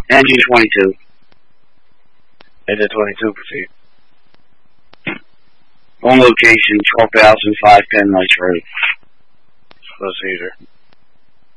Engine 22. Engine 22, proceed. On location, 12,005 Penn Nice Road. Procedure.